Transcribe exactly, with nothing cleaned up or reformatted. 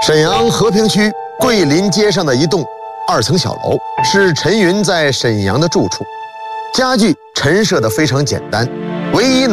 沈阳和平区桂林街上的一栋二层小楼，是陈云在沈阳的住处。家具陈设的非常简单，唯一